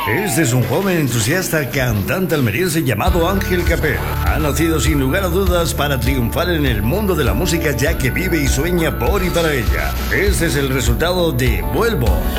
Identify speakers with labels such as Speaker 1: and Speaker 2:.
Speaker 1: Este es un joven entusiasta cantante almeriense llamado Ángel Capel. Ha nacido sin lugar a dudas para triunfar en el mundo de la música, ya que vive y sueña por y para ella. Este es el resultado de Vuelvo.